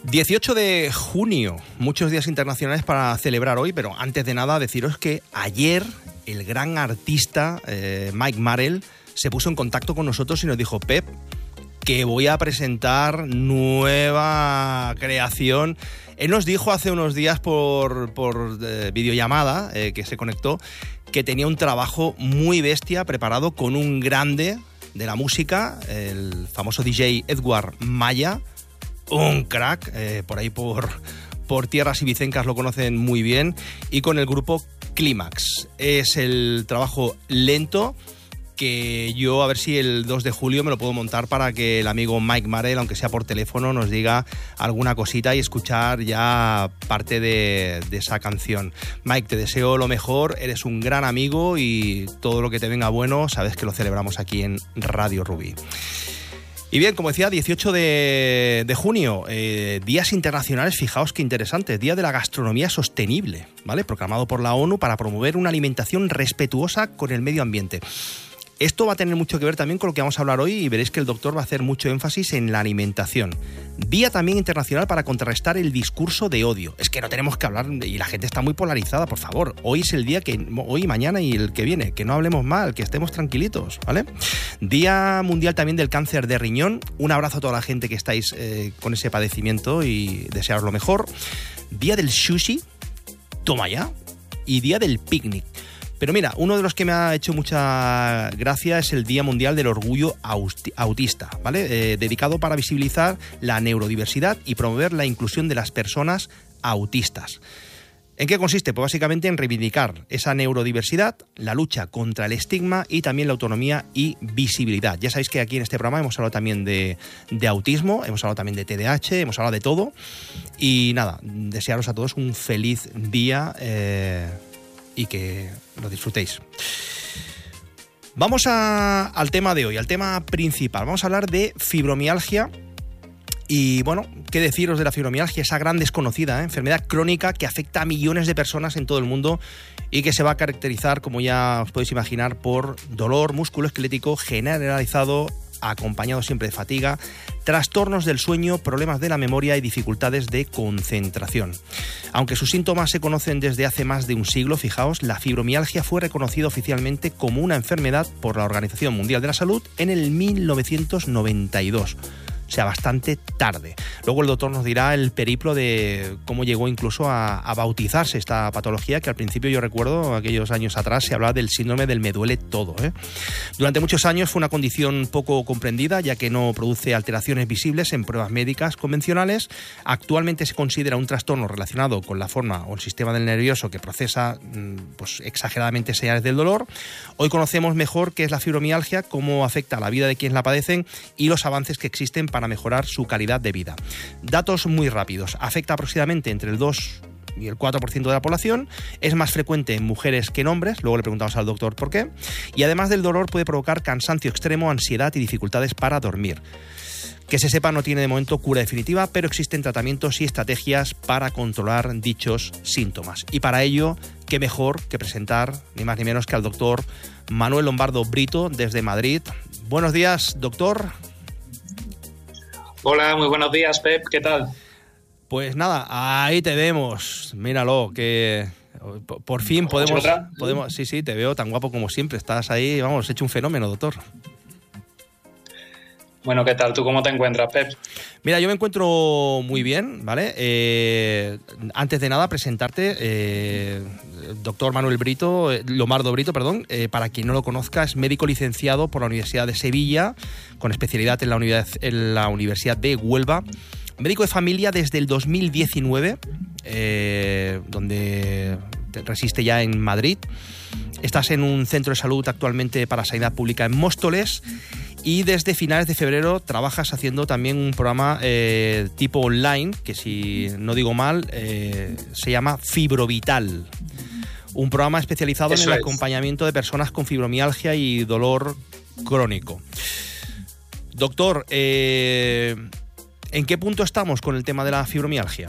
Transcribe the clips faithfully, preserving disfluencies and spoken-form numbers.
dieciocho de junio, muchos días internacionales para celebrar hoy, pero antes de nada deciros que ayer el gran artista eh, Mike Marell se puso en contacto con nosotros y nos dijo: Pep, que voy a presentar nueva creación. Él nos dijo hace unos días por, por eh, videollamada, eh, que se conectó, que tenía un trabajo muy bestia preparado con un grande de la música, el famoso D J Edward Maya, un crack, eh, por ahí por, por tierras ibicencas lo conocen muy bien, y con el grupo Clímax. Es el trabajo lento que yo a ver si el dos de julio me lo puedo montar para que el amigo Mike Marell, aunque sea por teléfono, nos diga alguna cosita y escuchar ya parte de, de esa canción. Mike, te deseo lo mejor, eres un gran amigo y todo lo que te venga bueno, sabes que lo celebramos aquí en Radio Rubí. Y bien, como decía, dieciocho de junio, eh, días internacionales, fijaos qué interesante, Día de la Gastronomía Sostenible, ¿vale? Proclamado por la ONU para promover una alimentación respetuosa con el medio ambiente. Esto va a tener mucho que ver también con lo que vamos a hablar hoy y veréis que el doctor va a hacer mucho énfasis en la alimentación. Día también internacional para contrarrestar el discurso de odio. Es que no tenemos que hablar y la gente está muy polarizada, por favor. Hoy es el día que, hoy, mañana y el que viene, que no hablemos mal, que estemos tranquilitos, ¿vale? Día mundial también del cáncer de riñón. Un abrazo a toda la gente que estáis eh, con ese padecimiento y desearos lo mejor. Día del sushi, toma ya. Y día del picnic. Pero mira, uno de los que me ha hecho mucha gracia es el Día Mundial del Orgullo Autista, ¿vale? Eh, dedicado para visibilizar la neurodiversidad y promover la inclusión de las personas autistas. ¿En qué consiste? Pues básicamente en reivindicar esa neurodiversidad, la lucha contra el estigma y también la autonomía y visibilidad. Ya sabéis que aquí en este programa hemos hablado también de, de autismo, hemos hablado también de T D A H, hemos hablado de todo. Y nada, desearos a todos un feliz día eh, y que lo disfrutéis. Vamos a, al tema de hoy, al tema principal. Vamos a hablar de fibromialgia. Y bueno, ¿qué deciros de la fibromialgia? Esa gran desconocida, ¿eh? enfermedad crónica que afecta a millones de personas en todo el mundo y que se va a caracterizar, como ya os podéis imaginar, por dolor musculoesquelético generalizado, acompañado siempre de fatiga, trastornos del sueño, problemas de la memoria y dificultades de concentración. Aunque sus síntomas se conocen desde hace más de un siglo, fijaos, la fibromialgia fue reconocida oficialmente como una enfermedad por la Organización Mundial de la Salud en el mil novecientos noventa y dos. O sea, bastante tarde. Luego el doctor nos dirá el periplo de cómo llegó incluso a, a bautizarse esta patología, que al principio yo recuerdo, aquellos años atrás, se hablaba del síndrome del me duele todo, ¿eh? Durante muchos años fue una condición poco comprendida, ya que no produce alteraciones visibles en pruebas médicas convencionales. Actualmente se considera un trastorno relacionado con la forma o el sistema del nervioso que procesa pues, exageradamente señales del dolor. Hoy conocemos mejor qué es la fibromialgia, cómo afecta a la vida de quienes la padecen y los avances que existen para mejorar su calidad de vida. Datos muy rápidos. Afecta aproximadamente entre el dos y el cuatro por ciento de la población. Es más frecuente en mujeres que en hombres. Luego le preguntamos al doctor por qué. Y además del dolor puede provocar cansancio extremo, ansiedad y dificultades para dormir. Que se sepa, no tiene de momento cura definitiva, pero existen tratamientos y estrategias para controlar dichos síntomas. Y para ello, qué mejor que presentar ni más ni menos que al doctor Manuel Lombardo Brito desde Madrid. Buenos días, doctor. Hola, muy buenos días, Pep, ¿qué tal? Pues nada, ahí te vemos, míralo, que por fin podemos, podemos... Sí, sí, te veo tan guapo como siempre, estás ahí, vamos, hecho un fenómeno, doctor. Bueno, ¿qué tal? ¿Tú cómo te encuentras, Pep? Mira, yo me encuentro muy bien, ¿vale? Eh, antes de nada, presentarte, eh, doctor Manuel Brito, eh, Lombardo Brito, perdón, eh, para quien no lo conozca, es médico licenciado por la Universidad de Sevilla, con especialidad en la, unidad, en la Universidad de Huelva, médico de familia desde el dos mil diecinueve, eh, donde resiste ya en Madrid. Estás en un centro de salud actualmente para sanidad pública en Móstoles. Y desde finales de febrero trabajas haciendo también un programa eh, tipo online, que si no digo mal, eh, se llama Fibrovital. Un programa especializado Eso en el es. acompañamiento de personas con fibromialgia y dolor crónico. Doctor, eh, ¿en qué punto estamos con el tema de la fibromialgia?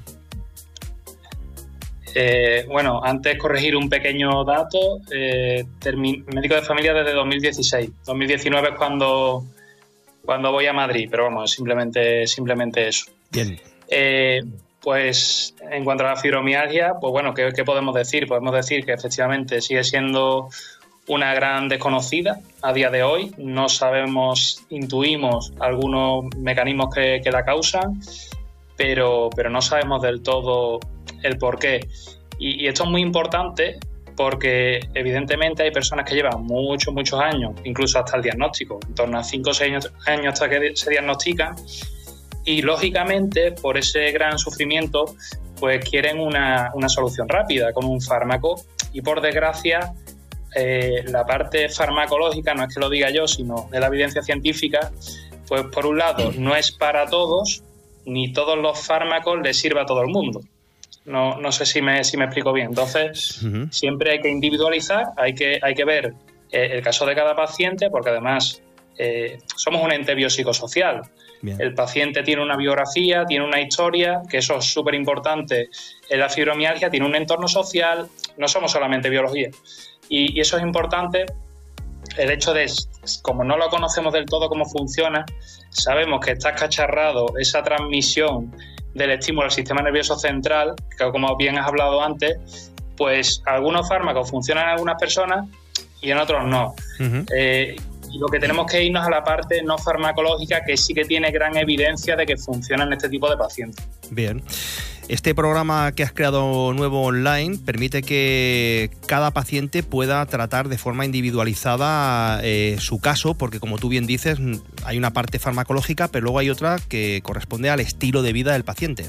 Eh, bueno, antes corregir un pequeño dato, eh, termi- médico de familia desde dos mil dieciséis. dos mil diecinueve es cuando, cuando voy a Madrid, pero vamos, simplemente, simplemente eso. Bien. Eh, pues en cuanto a la fibromialgia, pues bueno, ¿qué, qué podemos decir? Podemos decir que efectivamente sigue siendo una gran desconocida a día de hoy. No sabemos, intuimos algunos mecanismos que, que la causan, pero, pero no sabemos del todo el porqué. Y, y esto es muy importante porque evidentemente hay personas que llevan muchos, muchos años, incluso hasta el diagnóstico, en torno a cinco o seis años hasta que se diagnostican, y lógicamente por ese gran sufrimiento pues quieren una, una solución rápida con un fármaco, y por desgracia Eh, la parte farmacológica, no es que lo diga yo, sino de la evidencia científica, pues por un lado no es para todos, ni todos los fármacos les sirve a todo el mundo. No, no sé si me, si me explico bien. Entonces, uh-huh. siempre hay que individualizar, hay que, hay que ver eh, el caso de cada paciente, porque además eh, somos un ente biopsicosocial. Bien. El paciente tiene una biografía, tiene una historia, que eso es súper importante en la fibromialgia, tiene un entorno social, no somos solamente biología. Y, y eso es importante, el hecho de, como no lo conocemos del todo cómo funciona, sabemos que está escacharrado esa transmisión del estímulo al sistema nervioso central, que como bien has hablado antes, pues algunos fármacos funcionan en algunas personas y en otros no. Uh-huh. Eh, y lo que tenemos que irnos a la parte no farmacológica, que sí que tiene gran evidencia de que funciona en este tipo de pacientes. Bien. Este programa que has creado nuevo online permite que cada paciente pueda tratar de forma individualizada eh, su caso, porque como tú bien dices, hay una parte farmacológica, pero luego hay otra que corresponde al estilo de vida del paciente.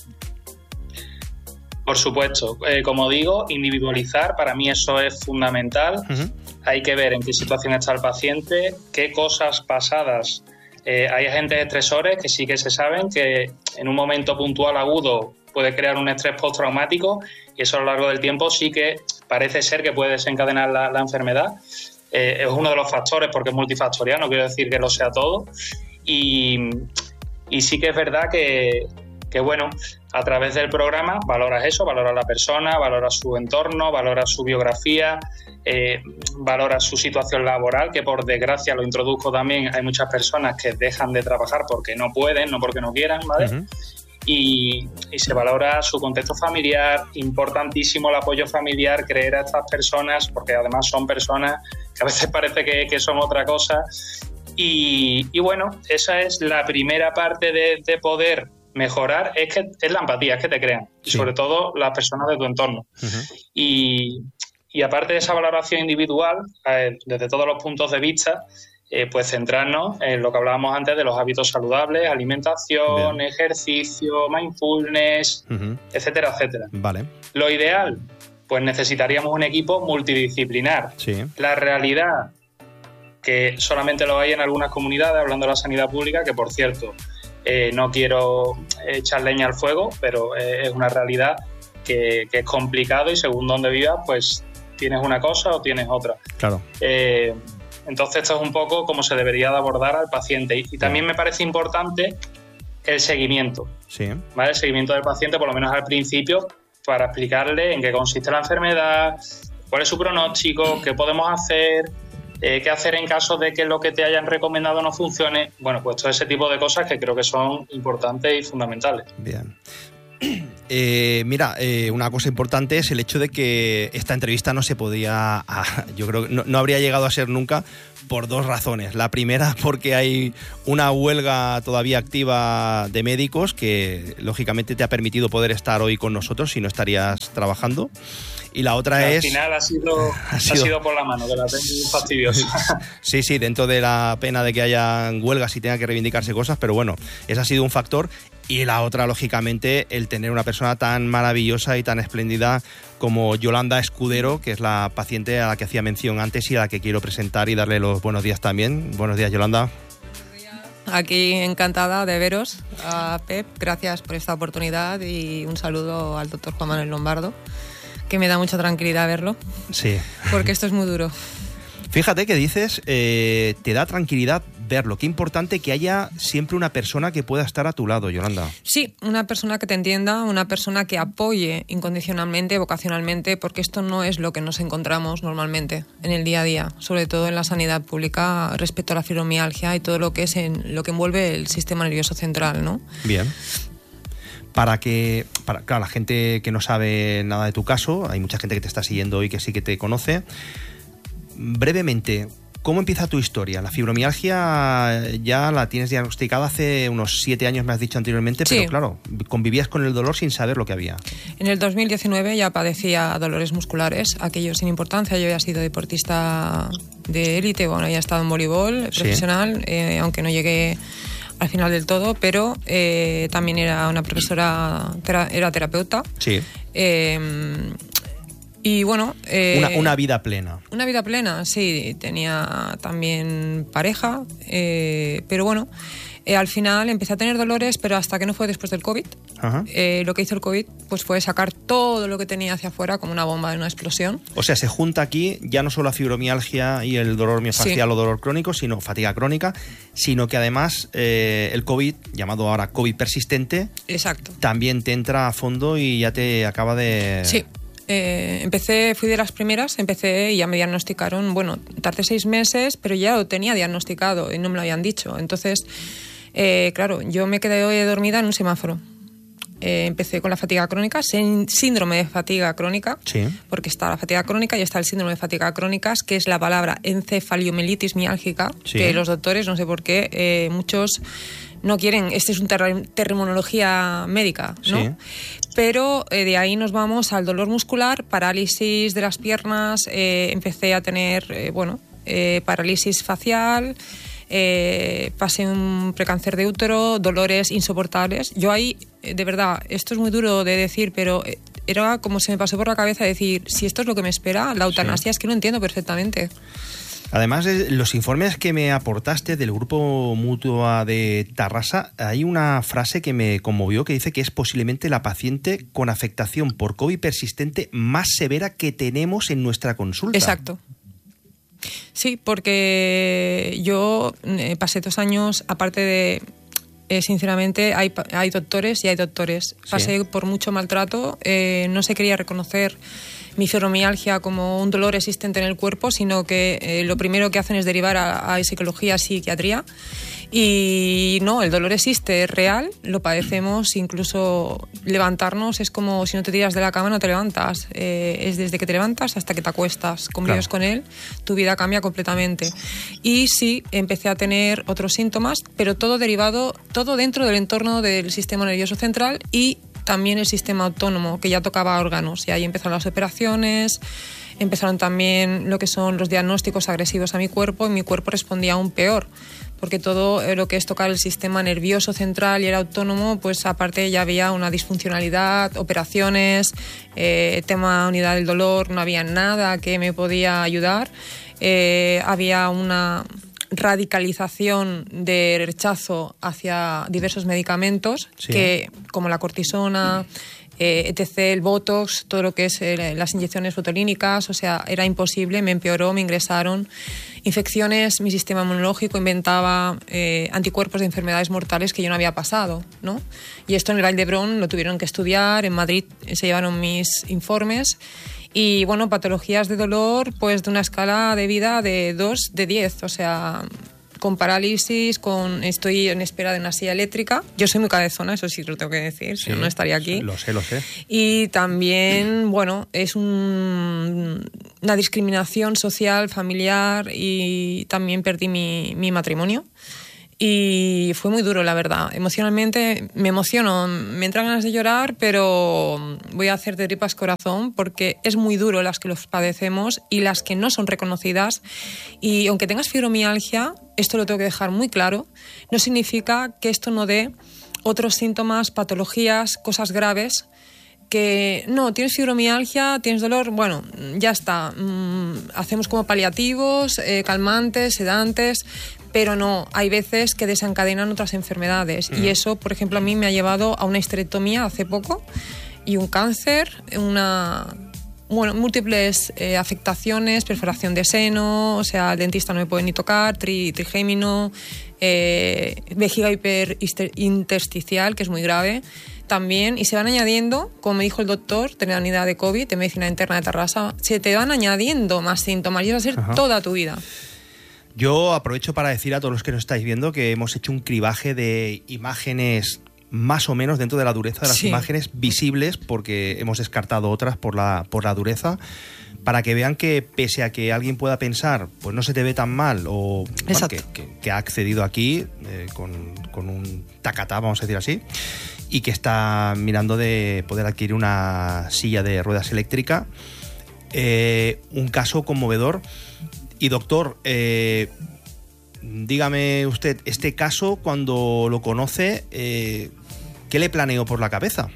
Por supuesto. Eh, como digo, individualizar, para mí eso es fundamental. Uh-huh. Hay que ver en qué situación está el paciente, qué cosas pasadas. Eh, hay agentes estresores que sí que se saben que en un momento puntual agudo puede crear un estrés postraumático, y eso a lo largo del tiempo sí que parece ser que puede desencadenar la, la enfermedad. Eh, es uno de los factores, porque es multifactorial, no quiero decir que lo sea todo. Y, y sí que es verdad que, que, bueno, a través del programa valoras eso, valoras la persona, valoras su entorno, valoras su biografía, eh, valoras su situación laboral, que por desgracia, lo introduzco también, hay muchas personas que dejan de trabajar porque no pueden, no porque no quieran, ¿vale? Uh-huh. Y, y se valora su contexto familiar, importantísimo el apoyo familiar, creer a estas personas, porque además son personas que a veces parece que, que son otra cosa. Y, y bueno, esa es la primera parte de, de poder mejorar, es que es la empatía, es que te crean, sí. Y sobre todo las personas de tu entorno. Uh-huh. Y, y aparte de esa valoración individual, eh, desde todos los puntos de vista, Eh, pues centrarnos en lo que hablábamos antes de los hábitos saludables, alimentación, Bien. ejercicio, mindfulness, uh-huh. etcétera, etcétera. Vale. Lo ideal, pues necesitaríamos un equipo multidisciplinar. Sí. La realidad, que solamente lo hay en algunas comunidades, hablando de la sanidad pública, que por cierto, eh, no quiero echar leña al fuego, pero eh, es una realidad que, que es complicado, y según donde vivas, pues tienes una cosa o tienes otra. Claro. Eh, Entonces esto es un poco como se debería de abordar al paciente. Y, y también me parece importante el seguimiento, sí. ¿vale? El seguimiento del paciente, por lo menos al principio, para explicarle en qué consiste la enfermedad, cuál es su pronóstico, qué podemos hacer, eh, qué hacer en caso de que lo que te hayan recomendado no funcione. Bueno, pues todo ese tipo de cosas que creo que son importantes y fundamentales. Bien. Eh, mira, eh, una cosa importante es el hecho de que esta entrevista no se podía, ah, yo creo que no, no habría llegado a ser nunca, por dos razones. La primera, porque hay una huelga todavía activa de médicos que lógicamente te ha permitido poder estar hoy con nosotros, si no estarías trabajando. Y la otra al es... Al final ha sido, ha, sido... ha sido por la mano, de la técnica fastidiosa. Sí, sí, dentro de la pena de que hayan huelgas y tenga que reivindicarse cosas, pero bueno, ese ha sido un factor. Y la otra, lógicamente, el tener una persona tan maravillosa y tan espléndida como Yolanda Escudero, que es la paciente a la que hacía mención antes y a la que quiero presentar y darle los buenos días también. Buenos días, Yolanda. Aquí encantada de veros, a Pep. Gracias por esta oportunidad y un saludo al doctor Juan Manuel Lombardo, que me da mucha tranquilidad verlo. Sí. Porque esto es muy duro. Fíjate que dices, eh, te da tranquilidad verlo. Qué importante que haya siempre una persona que pueda estar a tu lado, Yolanda. Sí, una persona que te entienda, una persona que apoye incondicionalmente, vocacionalmente, porque esto no es lo que nos encontramos normalmente en el día a día, sobre todo en la sanidad pública respecto a la fibromialgia y todo lo que es en lo que envuelve el sistema nervioso central, ¿no? Bien. Para que, para, claro, la gente que no sabe nada de tu caso, hay mucha gente que te está siguiendo y que sí que te conoce. Brevemente, ¿cómo empieza tu historia? La fibromialgia ya la tienes diagnosticada hace unos siete años, me has dicho anteriormente, sí. Pero claro, convivías con el dolor sin saber lo que había. En el dos mil diecinueve ya padecía dolores musculares, aquellos sin importancia. Yo había sido deportista de élite, bueno, había estado en voleibol profesional, sí. eh, aunque no llegué al final del todo, pero eh, también era una profesora, tera, era terapeuta. Sí. Eh, Y bueno... Eh, una, una vida plena. Una vida plena, sí. Tenía también pareja, eh, pero bueno, eh, al final empecé a tener dolores, pero hasta que no fue después del COVID. Ajá. Eh, lo que hizo el COVID pues fue sacar todo lo que tenía hacia afuera como una bomba de una explosión. O sea, se junta aquí ya no solo la fibromialgia y el dolor miofascial, sí. o dolor crónico, sino fatiga crónica, sino que además eh, el COVID, llamado ahora COVID persistente, exacto, también te entra a fondo y ya te acaba de... Sí. Eh, empecé, fui de las primeras, empecé y ya me diagnosticaron, bueno, tardé seis meses, pero ya lo tenía diagnosticado y no me lo habían dicho. Entonces, eh, claro, yo me quedé dormida en un semáforo. Eh, empecé con la fatiga crónica, síndrome de fatiga crónica, sí. porque está la fatiga crónica y está el síndrome de fatiga crónica, que es la palabra encefaliomelitis miálgica, sí. que los doctores, no sé por qué, eh, muchos no quieren, este es una ter- terminología médica, ¿no? Sí. Pero eh, de ahí nos vamos al dolor muscular, parálisis de las piernas, eh, empecé a tener, eh, bueno, eh, parálisis facial, eh, pasé un precáncer de útero, dolores insoportables. Yo ahí, eh, de verdad, esto es muy duro de decir, pero eh, era como se me pasó por la cabeza decir, si esto es lo que me espera, la eutanasia, sí. es que lo entiendo perfectamente. Además, los informes que me aportaste del Grupo Mutua de Tarrasa, hay una frase que me conmovió que dice que es posiblemente la paciente con afectación por COVID persistente más severa que tenemos en nuestra consulta. Exacto. Sí, porque yo eh, pasé dos años, aparte de... Eh, sinceramente, hay, hay doctores y hay doctores. Pasé sí. por mucho maltrato, eh, no se quería reconocer mi fibromialgia como un dolor existente en el cuerpo, sino que eh, lo primero que hacen es derivar a, a psicología, psiquiatría. Y no, el dolor existe, es real, lo padecemos, incluso levantarnos es como si no te tiras de la cama no te levantas, eh, es desde que te levantas hasta que te acuestas, convives claro. con él, tu vida cambia completamente. Y sí, empecé a tener otros síntomas, pero todo derivado, todo dentro del entorno del sistema nervioso central y también el sistema autónomo, que ya tocaba órganos, y ahí empezaron las operaciones, empezaron también lo que son los diagnósticos agresivos a mi cuerpo, y mi cuerpo respondía aún peor, porque todo lo que es tocar el sistema nervioso central y el autónomo, pues aparte ya había una disfuncionalidad, operaciones, eh, tema unidad del dolor, no había nada que me podía ayudar, eh, había una radicalización de rechazo hacia diversos medicamentos, sí. que como la cortisona, eh, etcétera, el Botox, todo lo que es eh, las inyecciones botulínicas, o sea, era imposible, me empeoró, me ingresaron infecciones, mi sistema inmunológico inventaba eh, anticuerpos de enfermedades mortales que yo no había pasado, ¿no? Y esto en el Vall d'Hebron lo tuvieron que estudiar, en Madrid se llevaron mis informes. Y bueno, patologías de dolor, pues de una escala de vida de dos de diez, o sea, con parálisis, con estoy en espera de una silla eléctrica. Yo soy muy cabezona, eso sí lo tengo que decir, sí, si no, no estaría aquí. Lo sé, lo sé. Y también, bueno, es un, una discriminación social, familiar, y también perdí mi, mi matrimonio. Y fue muy duro, la verdad. Emocionalmente me emociono, me entran ganas de llorar, pero voy a hacer de tripas corazón porque es muy duro las que los padecemos y las que no son reconocidas. Y aunque tengas fibromialgia, esto lo tengo que dejar muy claro, no significa que esto no dé otros síntomas, patologías, cosas graves. Que no, tienes fibromialgia, tienes dolor, bueno, ya está. Mm, hacemos como paliativos, eh, calmantes, sedantes, pero no, hay veces que desencadenan otras enfermedades. Mm. Y eso, por ejemplo, a mí me ha llevado a una histerectomía hace poco y un cáncer, una... Bueno, múltiples eh, afectaciones, perforación de seno, o sea, el dentista no me puede ni tocar, tri, trigémino, eh, vejiga hiperintersticial, que es muy grave también, y se van añadiendo, como me dijo el doctor de la unidad de COVID, de medicina interna de Tarrasa, se te van añadiendo más síntomas y va a ser Ajá. toda tu vida. Yo aprovecho para decir a todos los que nos estáis viendo que hemos hecho un cribaje de imágenes más o menos dentro de la dureza de las sí. imágenes visibles, porque hemos descartado otras por la, por la dureza, para que vean que pese a que alguien pueda pensar, pues no se te ve tan mal, o bueno, que, que, que ha accedido aquí eh, con, con un tacatá, vamos a decir así, y que está mirando de poder adquirir una silla de ruedas eléctrica. Eh, un caso conmovedor. Y doctor, eh, dígame usted, este caso, cuando lo conoce, eh, ¿qué le planeó por la cabeza?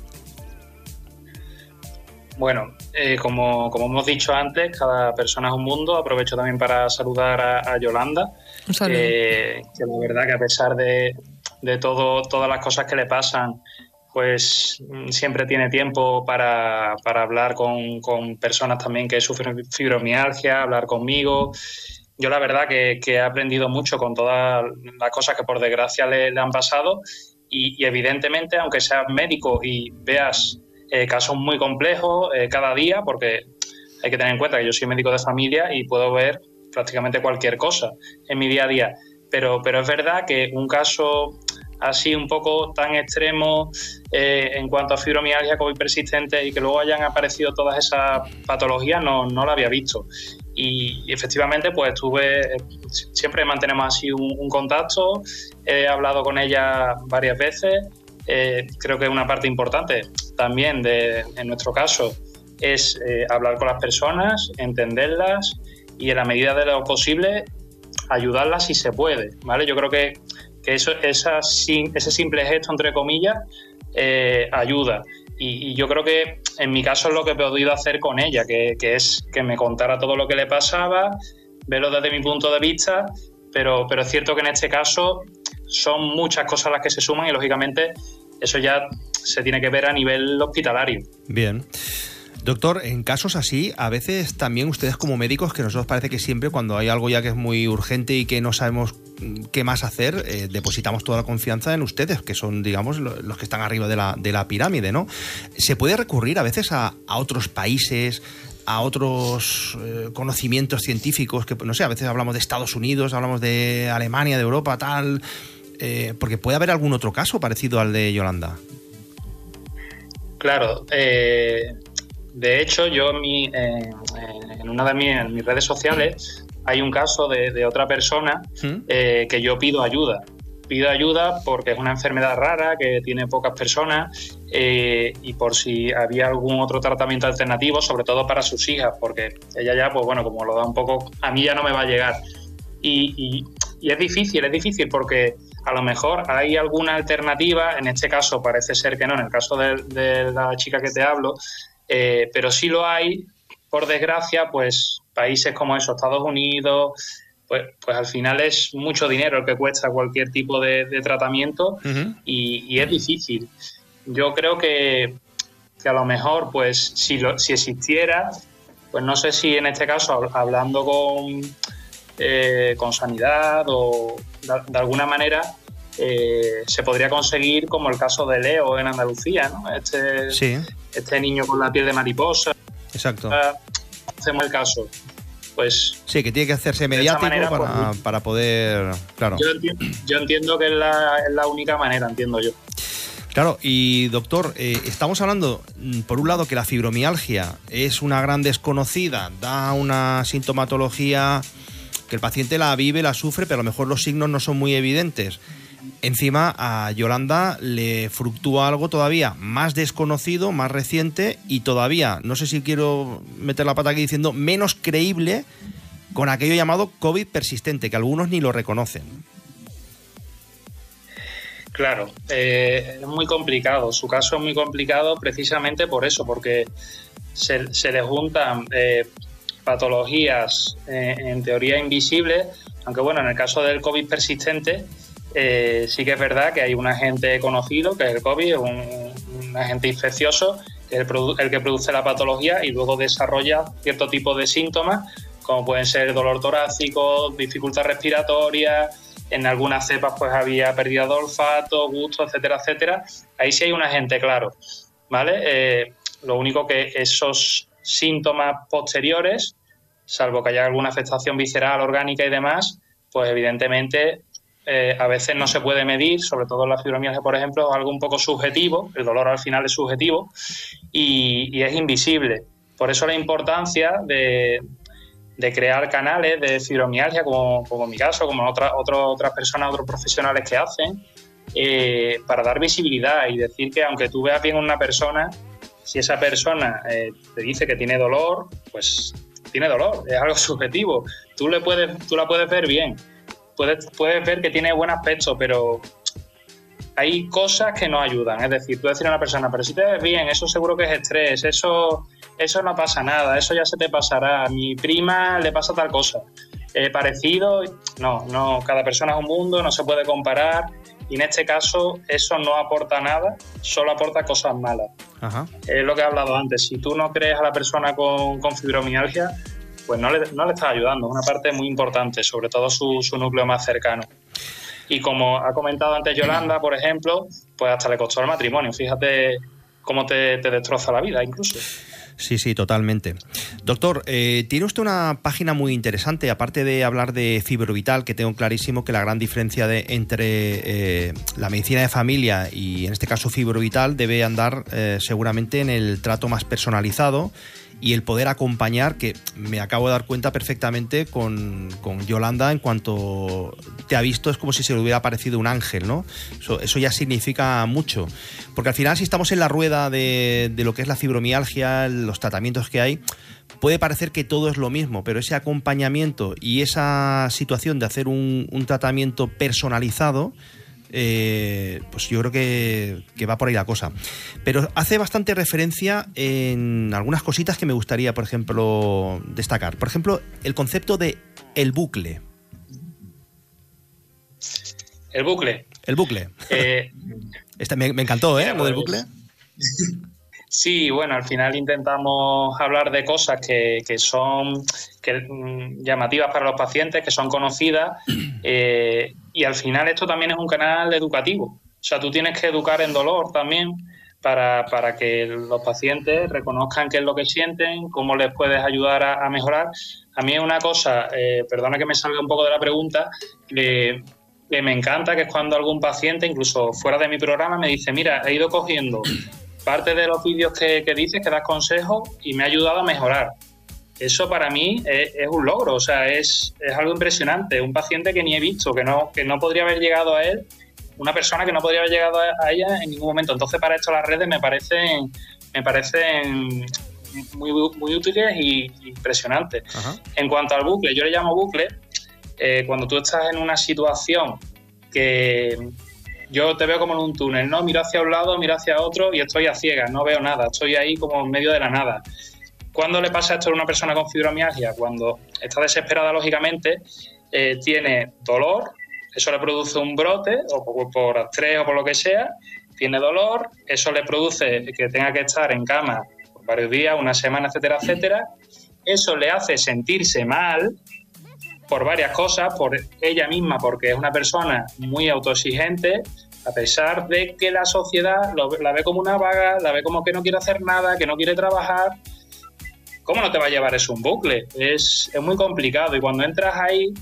Bueno, eh, como, como hemos dicho antes, cada persona es un mundo. Aprovecho también para saludar a, a Yolanda, eh, que la verdad que a pesar de, de todo, todas las cosas que le pasan, pues siempre tiene tiempo para, para hablar con, con personas también que sufren fibromialgia, hablar conmigo. Yo la verdad que, que he aprendido mucho con todas las cosas que por desgracia le, le han pasado y, y evidentemente, aunque seas médico y veas eh, casos muy complejos eh, cada día, porque hay que tener en cuenta que yo soy médico de familia y puedo ver prácticamente cualquier cosa en mi día a día, pero, pero es verdad que un caso así un poco tan extremo eh, en cuanto a fibromialgia, COVID persistente, y que luego hayan aparecido todas esas patologías, no, no lo había visto. Y, y efectivamente, pues estuve, siempre mantenemos así un, un contacto, he hablado con ella varias veces, eh, creo que una parte importante también de, en nuestro caso es eh, hablar con las personas, entenderlas y en la medida de lo posible ayudarlas si se puede, ¿vale? Yo creo que que eso, esa, ese simple gesto, entre comillas, eh, ayuda. Y, y yo creo que en mi caso es lo que he podido hacer con ella, que, que es que me contara todo lo que le pasaba, verlo desde mi punto de vista, pero, pero es cierto que en este caso son muchas cosas las que se suman y, lógicamente, eso ya se tiene que ver a nivel hospitalario. Bien. Doctor, en casos así, a veces también ustedes como médicos, que nosotros parece que siempre cuando hay algo ya que es muy urgente y que no sabemos qué más hacer, eh, depositamos toda la confianza en ustedes, que son, digamos, los que están arriba de la, de la pirámide, ¿no? ¿Se puede recurrir a veces a, a otros países, a otros eh, conocimientos científicos? Que no sé, a veces hablamos de Estados Unidos, hablamos de Alemania, de Europa, tal, eh, porque puede haber algún otro caso parecido al de Yolanda. Claro, eh... De hecho, yo en, mi, eh, en una de mis, en mis redes sociales hay un caso de, de otra persona eh, que yo pido ayuda. Pido ayuda porque es una enfermedad rara que tiene pocas personas eh, y por si había algún otro tratamiento alternativo, sobre todo para sus hijas, porque ella ya, pues bueno, como lo da un poco, a mí ya no me va a llegar. Y, y, y es difícil, es difícil porque a lo mejor hay alguna alternativa, en este caso parece ser que no, en el caso de, de la chica que te hablo, Eh, pero sí lo hay, por desgracia, pues países como esos, Estados Unidos, pues, pues al final es mucho dinero el que cuesta cualquier tipo de, de tratamiento uh-huh. y, y es difícil. Yo creo que, que a lo mejor, pues si, lo, si existiera, pues no sé si en este caso hablando con, eh, con sanidad o de, de alguna manera eh, se podría conseguir como el caso de Leo en Andalucía, ¿no? Este, sí. este niño con la piel de mariposa. Exacto. Hacemos el caso. Pues sí, que tiene que hacerse mediático manera, para, pues, para poder... Claro. Yo entiendo, yo entiendo que es la, es la única manera, entiendo yo. Claro, y doctor, eh, estamos hablando, por un lado, que la fibromialgia es una gran desconocida, da una sintomatología que el paciente la vive, la sufre, pero a lo mejor los signos no son muy evidentes. Encima a Yolanda le fluctúa algo todavía más desconocido, más reciente y todavía, no sé si quiero meter la pata aquí diciendo, menos creíble con aquello llamado COVID persistente, que algunos ni lo reconocen. Claro, eh, es muy complicado, su caso es muy complicado precisamente por eso, porque se, se le juntan eh, patologías eh, en teoría invisibles, aunque bueno, en el caso del COVID persistente, Eh, sí que es verdad que hay un agente conocido, que es el COVID, un, un agente infeccioso, que es el, produ- el que produce la patología y luego desarrolla cierto tipo de síntomas, como pueden ser dolor torácico, dificultad respiratoria, en algunas cepas pues había pérdida de olfato, gusto, etcétera, etcétera. Ahí sí hay un agente claro, ¿vale? Eh, lo único que esos síntomas posteriores, salvo que haya alguna afectación visceral, orgánica y demás, pues evidentemente eh, a veces no se puede medir, sobre todo en la fibromialgia, por ejemplo, es algo un poco subjetivo, el dolor al final es subjetivo y, y es invisible. Por eso la importancia de, de crear canales de fibromialgia, como, como en mi caso, como otra, otro, otras personas, otros profesionales que hacen, eh, para dar visibilidad y decir que aunque tú veas bien a una persona, si esa persona eh, te dice que tiene dolor, pues tiene dolor, es algo subjetivo. Tú, le puedes, tú la puedes ver bien, puedes, puedes ver que tiene buen aspecto, pero hay cosas que no ayudan. Es decir, tú decir a una persona, pero si te ves bien, eso seguro que es estrés, eso, eso no pasa nada, eso ya se te pasará, a mi prima le pasa tal cosa. Eh, parecido, no, no, cada persona es un mundo, no se puede comparar. Y en este caso eso no aporta nada, solo aporta cosas malas. Ajá. Es lo que he hablado antes. Si tú no crees a la persona con, con fibromialgia, pues no le, no le estás ayudando. Es una parte muy importante, sobre todo su, su núcleo más cercano. Y como ha comentado antes Yolanda, por ejemplo, pues hasta le costó el matrimonio. Fíjate cómo te, te destroza la vida incluso. Sí, sí, totalmente. Doctor, eh, tiene usted una página muy interesante, aparte de hablar de Fibrovital, que tengo clarísimo que la gran diferencia de, entre eh, la medicina de familia y en este caso Fibrovital debe andar eh, seguramente en el trato más personalizado y el poder acompañar, que me acabo de dar cuenta perfectamente con, con Yolanda, en cuanto te ha visto es como si se le hubiera parecido un ángel, ¿no? Eso, eso ya significa mucho, porque al final si estamos en la rueda de, de lo que es la fibromialgia, los tratamientos que hay, puede parecer que todo es lo mismo, pero ese acompañamiento y esa situación de hacer un, un tratamiento personalizado, Eh, pues yo creo que, que va por ahí la cosa. Pero hace bastante referencia en algunas cositas que me gustaría, por ejemplo, destacar. Por ejemplo, el concepto de el bucle. El bucle. El bucle. Eh, este me, me encantó, ¿eh? Lo del bucle. Sí, bueno, al final intentamos hablar de cosas que, que son que, mm, llamativas para los pacientes, que son conocidas, eh, y al final esto también es un canal educativo. O sea, tú tienes que educar en dolor también para, para que los pacientes reconozcan qué es lo que sienten, cómo les puedes ayudar a, a mejorar. A mí es una cosa, eh, perdona que me salga un poco de la pregunta, eh, que me encanta, que es cuando algún paciente, incluso fuera de mi programa, me dice, mira, he ido cogiendo parte de los vídeos que, que dices, que das consejos y me ha ayudado a mejorar. Eso para mí es, es un logro, o sea, es, es algo impresionante. Un paciente que ni he visto, que no, que no podría haber llegado a él, una persona que no podría haber llegado a ella en ningún momento. Entonces, para esto las redes me parecen, me parecen muy, muy útiles y impresionantes. Ajá. En cuanto al bucle, yo le llamo bucle, eh, cuando tú estás en una situación que yo te veo como en un túnel, ¿no? Miro hacia un lado, miro hacia otro y estoy a ciegas, no veo nada, estoy ahí como en medio de la nada. ¿Cuándo le pasa esto a una persona con fibromialgia? Cuando está desesperada, lógicamente, eh, tiene dolor, eso le produce un brote, o por, por estrés o por lo que sea, tiene dolor, eso le produce que tenga que estar en cama por varios días, una semana, etcétera, etcétera. Eso le hace sentirse mal por varias cosas, por ella misma, porque es una persona muy autoexigente, a pesar de que la sociedad lo, la ve como una vaga, la ve como que no quiere hacer nada, que no quiere trabajar. ¿Cómo no te va a llevar eso un bucle? Es, es muy complicado y cuando entras ahí,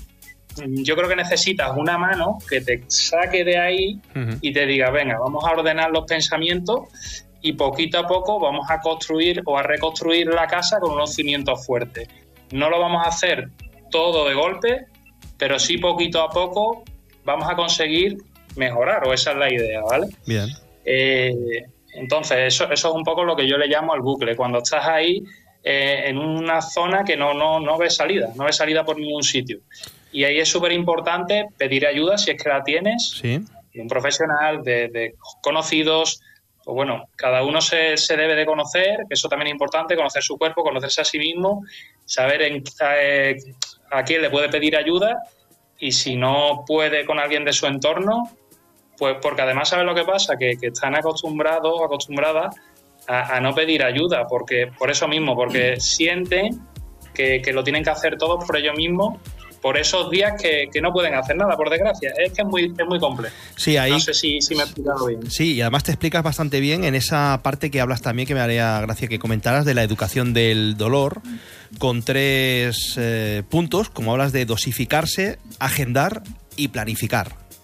yo creo que necesitas una mano que te saque de ahí uh-huh. y te diga, venga, vamos a ordenar los pensamientos y poquito a poco vamos a construir o a reconstruir la casa con unos cimientos fuertes. No lo vamos a hacer todo de golpe, pero sí poquito a poco vamos a conseguir mejorar, o esa es la idea, ¿vale? Bien. Eh, entonces, eso, eso es un poco lo que yo le llamo el bucle. Cuando estás ahí eh, en una zona que no, no, no ves salida, no ves salida por ningún sitio. Y ahí es súper importante pedir ayuda si es que la tienes, sí. de un profesional, de, de conocidos. Pues bueno, cada uno se, se debe de conocer, que eso también es importante, conocer su cuerpo, conocerse a sí mismo, saber en, eh, a quién le puede pedir ayuda y si no puede con alguien de su entorno, pues porque además ¿sabes lo que pasa? Que, que están acostumbrados o acostumbradas a, a no pedir ayuda, porque por eso mismo, porque sienten que, que lo tienen que hacer todos por ellos mismos, por esos días que, que no pueden hacer nada, por desgracia. Es que es muy, es muy complejo. Sí, ahí, no sé si, si me he explicado bien. Sí, y además te explicas bastante bien en esa parte que hablas también, que me haría gracia que comentaras, de la educación del dolor, con tres eh, puntos, como hablas de dosificarse, agendar y planificar.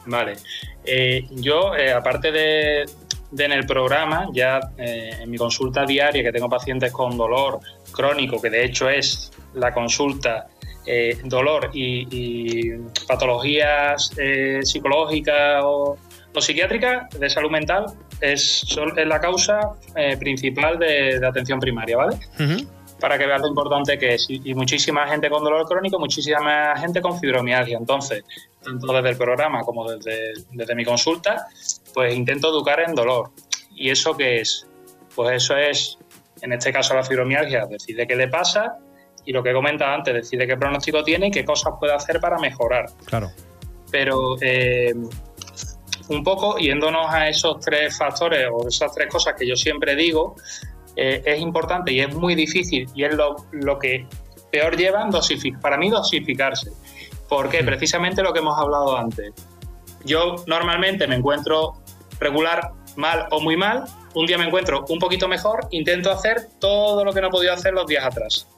Vale. Eh, yo, eh, aparte de, de en el programa, ya eh, en mi consulta diaria, que tengo pacientes con dolor crónico, que de hecho es la consulta eh, dolor y, y patologías eh, psicológicas o, o psiquiátricas de salud mental, es, es la causa eh, principal de, de atención primaria, ¿vale? Uh-huh. Para que veas lo importante que es. Y, y muchísima gente con dolor crónico, muchísima gente con fibromialgia. Entonces, tanto desde el programa como desde, desde mi consulta, pues intento educar en dolor. ¿Y eso qué es? Pues eso es, en este caso la fibromialgia, decide qué le pasa y lo que he comentado antes, decide qué pronóstico tiene y qué cosas puede hacer para mejorar. Claro. Pero eh, un poco yéndonos a esos tres factores o esas tres cosas que yo siempre digo, Eh, es importante y es muy difícil y es lo, lo que peor llevan dosific- para mí dosificarse, porque precisamente lo que hemos hablado antes, yo normalmente me encuentro regular, mal o muy mal, un día me encuentro un poquito mejor, intento hacer todo lo que no he podido hacer los días atrás.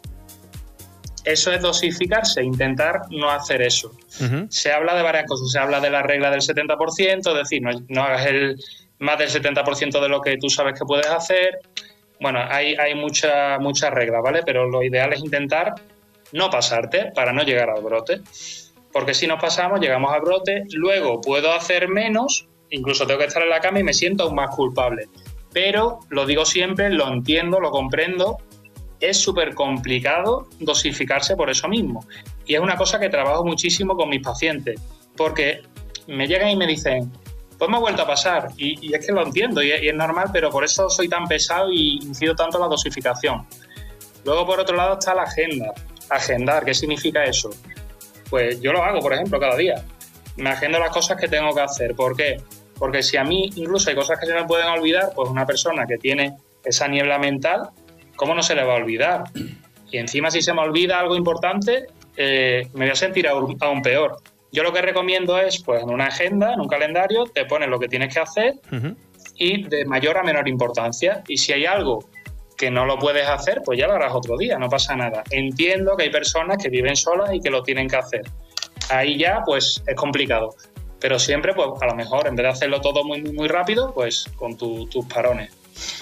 Eso es dosificarse, intentar no hacer eso. Uh-huh. Se habla de varias cosas, se habla de la regla del setenta por ciento, es decir, no, no hagas el más del setenta por ciento de lo que tú sabes que puedes hacer. Bueno, hay, hay muchas muchas reglas, ¿vale? Pero lo ideal es intentar no pasarte para no llegar al brote. Porque si nos pasamos, llegamos al brote, luego puedo hacer menos, incluso tengo que estar en la cama y me siento aún más culpable. Pero, lo digo siempre, lo entiendo, lo comprendo, es súper complicado dosificarse por eso mismo. Y es una cosa que trabajo muchísimo con mis pacientes, porque me llegan y me dicen, pues me ha vuelto a pasar, y, y es que lo entiendo, y es, y es normal, pero por eso soy tan pesado y incido tanto en la dosificación. Luego, por otro lado, está la agenda. Agendar, ¿qué significa eso? Pues yo lo hago, por ejemplo, cada día. Me agendo las cosas que tengo que hacer. ¿Por qué? Porque si a mí incluso hay cosas que se me pueden olvidar, pues una persona que tiene esa niebla mental, ¿cómo no se le va a olvidar? Y encima, si se me olvida algo importante, eh, me voy a sentir aún, aún peor. Yo lo que recomiendo es, pues en una agenda, en un calendario, te pones lo que tienes que hacer uh-huh. y de mayor a menor importancia. Y si hay algo que no lo puedes hacer, pues ya lo harás otro día, no pasa nada. Entiendo que hay personas que viven solas y que lo tienen que hacer. Ahí ya, pues, es complicado. Pero siempre, pues, a lo mejor, en vez de hacerlo todo muy, muy, muy rápido, pues, con tu, tus parones.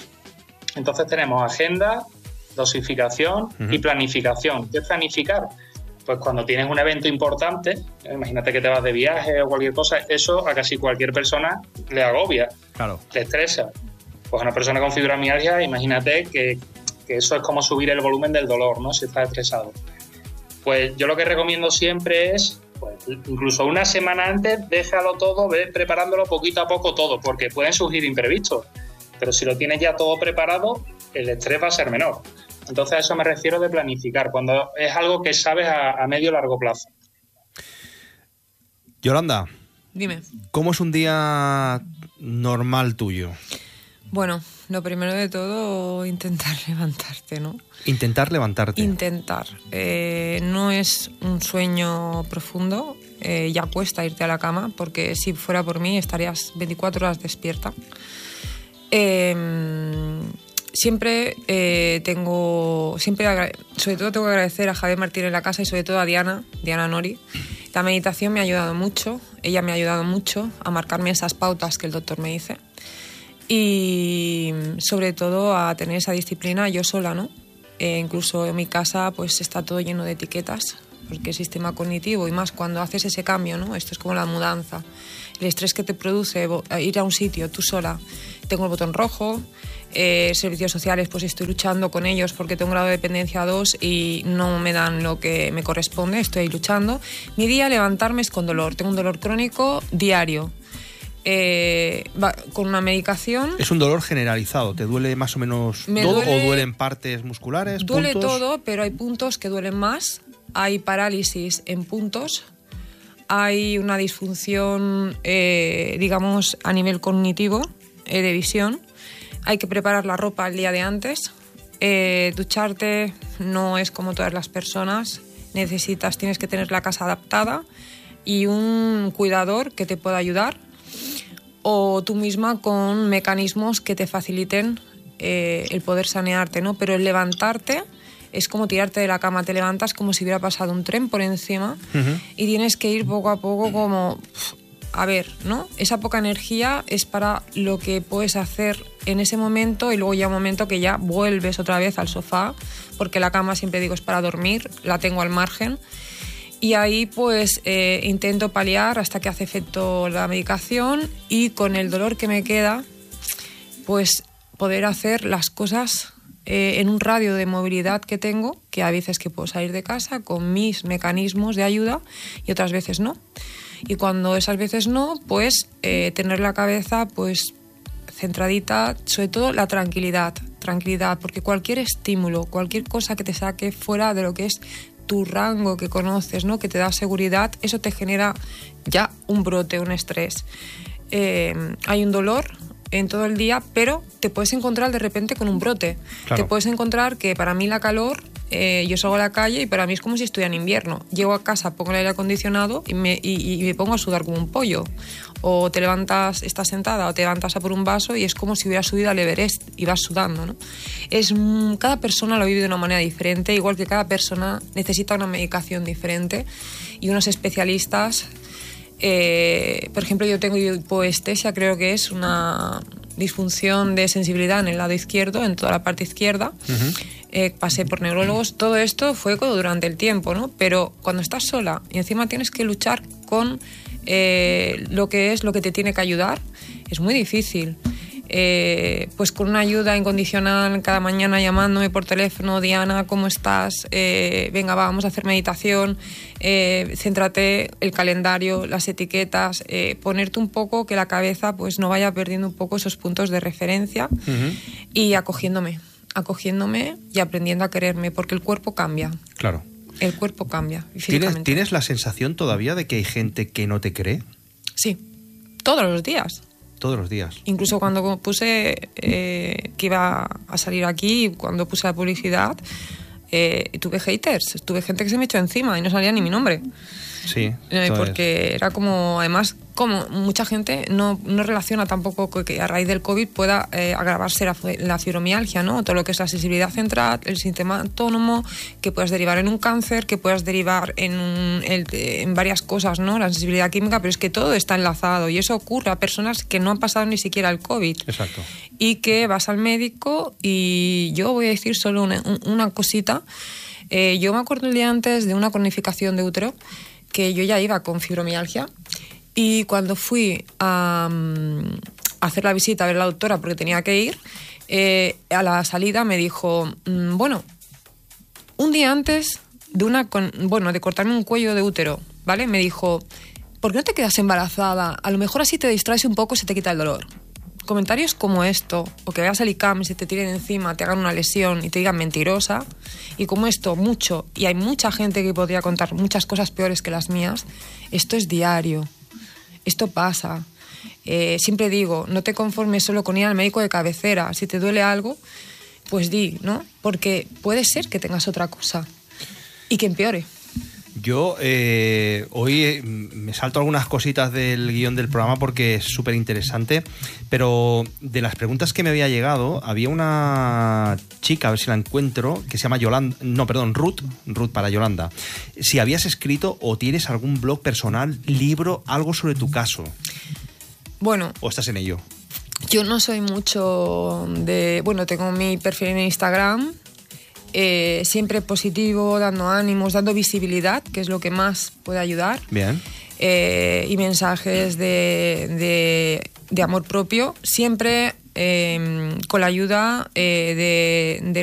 Entonces tenemos agenda, dosificación uh-huh. y planificación. ¿Qué es planificar? Pues cuando tienes un evento importante, imagínate que te vas de viaje o cualquier cosa, eso a casi cualquier persona le agobia, claro. le estresa. Pues a una persona con fibromialgia, imagínate que, que eso es como subir el volumen del dolor, ¿no? Si estás estresado. Pues yo lo que recomiendo siempre es, pues incluso una semana antes, déjalo todo, ve preparándolo poquito a poco todo, porque pueden surgir imprevistos. Pero si lo tienes ya todo preparado, el estrés va a ser menor. Entonces a eso me refiero de planificar, cuando es algo que sabes a, a medio o largo plazo. Yolanda, dime. ¿Cómo es un día normal tuyo? Bueno, lo primero de todo, intentar levantarte, ¿no? Intentar levantarte. Intentar. Eh, no es un sueño profundo, eh, ya cuesta irte a la cama, porque si fuera por mí estarías veinticuatro horas despierta. Eh... Siempre eh, tengo, siempre agra- sobre todo tengo que agradecer a Javier Martín en la casa y sobre todo a Diana, Diana Nori. La meditación me ha ayudado mucho, ella me ha ayudado mucho a marcarme esas pautas que el doctor me dice y sobre todo a tener esa disciplina yo sola, ¿no? Eh, incluso en mi casa pues está todo lleno de etiquetas porque el sistema cognitivo y más cuando haces ese cambio, ¿no? Esto es como la mudanza, el estrés que te produce ir a un sitio tú sola. Tengo el botón rojo. Eh, servicios sociales, pues estoy luchando con ellos porque tengo un grado de dependencia dos y no me dan lo que me corresponde, estoy luchando. Mi día levantarme es con dolor, tengo un dolor crónico diario, eh, va, con una medicación. ¿Es un dolor generalizado? ¿Te duele más o menos me todo duele, o duelen partes musculares? Duele puntos? todo, pero hay puntos que duelen más, hay parálisis en puntos, hay una disfunción, eh, digamos, a nivel cognitivo, eh, de visión. Hay que preparar la ropa el día de antes. Eh, ducharte no es como todas las personas. Necesitas, tienes que tener la casa adaptada y un cuidador que te pueda ayudar o tú misma con mecanismos que te faciliten eh, el poder sanearte, ¿no? Pero el levantarte es como tirarte de la cama. Te levantas como si hubiera pasado un tren por encima uh-huh. y tienes que ir poco a poco como a ver, ¿no? Esa poca energía es para lo que puedes hacer en ese momento y luego ya un momento que ya vuelves otra vez al sofá, porque la cama, siempre digo, es para dormir, la tengo al margen. Y ahí pues eh, intento paliar hasta que hace efecto la medicación y con el dolor que me queda, pues poder hacer las cosas eh, en un radio de movilidad que tengo, que a veces que puedo salir de casa con mis mecanismos de ayuda y otras veces no. Y cuando esas veces no, pues eh, tener la cabeza pues centradita, sobre todo la tranquilidad, tranquilidad, porque cualquier estímulo, cualquier cosa que te saque fuera de lo que es tu rango que conoces, ¿no? Que te da seguridad, eso te genera ya un brote, un estrés. Eh, hay un dolor en todo el día, pero te puedes encontrar de repente con un brote. Claro. Te puedes encontrar que para mí la calor, eh, yo salgo a la calle y para mí es como si estuviera en invierno. Llego a casa, pongo el aire acondicionado y me, y, y me pongo a sudar como un pollo. O te levantas, estás sentada o te levantas a por un vaso y es como si hubieras subido al Everest y vas sudando, ¿no? Es, cada persona lo vive de una manera diferente, igual que cada persona necesita una medicación diferente y unos especialistas. Eh, por ejemplo, yo tengo hipoestesia, creo que es una disfunción de sensibilidad en el lado izquierdo, en toda la parte izquierda. Uh-huh. Eh, pasé por neurólogos, todo esto fue durante el tiempo, ¿no? Pero cuando estás sola y encima tienes que luchar con eh, lo que es lo que te tiene que ayudar, es muy difícil. Eh, pues con una ayuda incondicional cada mañana llamándome por teléfono, Diana, ¿cómo estás? Eh, venga, va, vamos a hacer meditación, eh, céntrate, el calendario, las etiquetas, eh, ponerte un poco que la cabeza pues no vaya perdiendo un poco esos puntos de referencia. Uh-huh. Y acogiéndome, acogiéndome y aprendiendo a quererme, porque el cuerpo cambia. Claro. El cuerpo cambia. ¿Tienes, ¿Tienes la sensación todavía de que hay gente que no te cree? Sí, todos los días. Todos los días. Incluso cuando puse eh, que iba a salir aquí, cuando puse la publicidad, eh, tuve haters, tuve gente que se me echó encima y no salía ni mi nombre. Sí. Eh, porque era como, además, como mucha gente no, no relaciona tampoco que a raíz del COVID pueda eh, agravarse la, la fibromialgia, ¿no? Todo lo que es la sensibilidad central, el sistema autónomo, que puedas derivar en un cáncer, que puedas derivar en, un, el, en varias cosas, ¿no? La sensibilidad química, pero es que todo está enlazado y eso ocurre a personas que no han pasado ni siquiera el COVID. Exacto. Y que vas al médico y yo voy a decir solo una, una cosita. Eh, yo me acuerdo el día antes de una cronificación de útero que yo ya iba con fibromialgia y cuando fui a, a hacer la visita a ver a la doctora porque tenía que ir, eh, a la salida me dijo, mmm, bueno, un día antes de una con, bueno de cortarme un cuello de útero, ¿vale? Me dijo, ¿por qué no te quedas embarazada? A lo mejor así te distraes un poco y se te quita el dolor. Comentarios como esto, o que vayas al I C A M y se te tiren encima, te hagan una lesión y te digan mentirosa, y como esto, mucho, y hay mucha gente que podría contar muchas cosas peores que las mías, esto es diario, esto pasa. Eh, siempre digo, no te conformes solo con ir al médico de cabecera, si te duele algo, pues di, ¿no? Porque puede ser que tengas otra cosa y que empeore. Yo eh, hoy me salto algunas cositas del guión del programa porque es súper interesante, pero de las preguntas que me había llegado, había una chica, a ver si la encuentro, que se llama Yolanda, no, perdón, Ruth, Ruth para Yolanda. Si habías escrito o tienes algún blog personal, libro, algo sobre tu caso. Bueno. ¿O estás en ello? Yo no soy mucho de... Bueno, tengo mi perfil en Instagram. Eh, siempre positivo, dando ánimos, dando visibilidad, que es lo que más puede ayudar. Bien. Eh, y mensajes de, de, de amor propio, siempre eh, con la ayuda eh, de, de